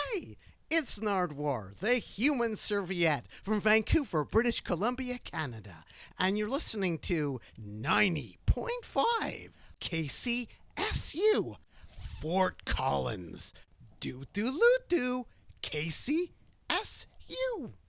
Hi, it's Nardwar, the human serviette from Vancouver, British Columbia, Canada. And you're listening to 90.5 KCSU, Fort Collins. Do-do-loo-do, KCSU.